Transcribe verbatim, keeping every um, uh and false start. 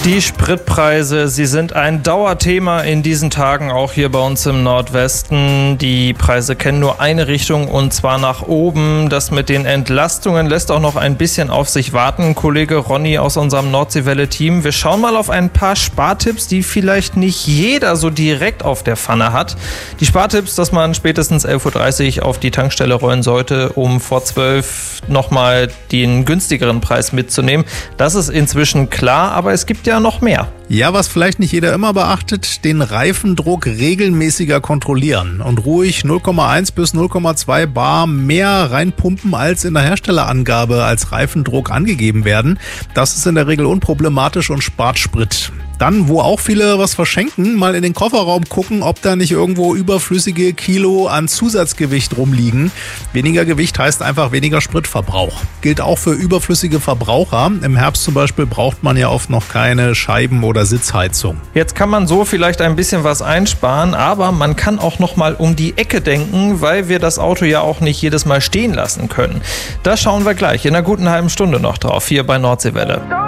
Die Spritpreise, sie sind ein Dauerthema in diesen Tagen, auch hier bei uns im Nordwesten. Die Preise kennen nur eine Richtung und zwar nach oben. Das mit den Entlastungen lässt auch noch ein bisschen auf sich warten. Kollege Ronny aus unserem Nordseewelle-Team, wir schauen mal auf ein paar Spartipps, die vielleicht nicht jeder so direkt auf der Pfanne hat. Die Spartipps, dass man spätestens elf Uhr dreißig auf die Tankstelle rollen sollte, um vor zwölf nochmal den günstigeren Preis mitzunehmen. Das ist inzwischen klar, aber es gibt ja noch mehr. Ja, was vielleicht nicht jeder immer beachtet, den Reifendruck regelmäßiger kontrollieren und ruhig null Komma eins bis null Komma zwei Bar mehr reinpumpen, als in der Herstellerangabe als Reifendruck angegeben werden. Das ist in der Regel unproblematisch und spart Sprit. Dann, wo auch viele was verschenken, mal in den Kofferraum gucken, ob da nicht irgendwo überflüssige Kilo an Zusatzgewicht rumliegen. Weniger Gewicht heißt einfach weniger Spritverbrauch. Gilt auch für überflüssige Verbraucher. Im Herbst zum Beispiel braucht man ja oft noch keine Scheiben- oder Sitzheizung. Jetzt kann man so vielleicht ein bisschen was einsparen, aber man kann auch noch mal um die Ecke denken, weil wir das Auto ja auch nicht jedes Mal stehen lassen können. Da schauen wir gleich in einer guten halben Stunde noch drauf, hier bei Nordseewelle.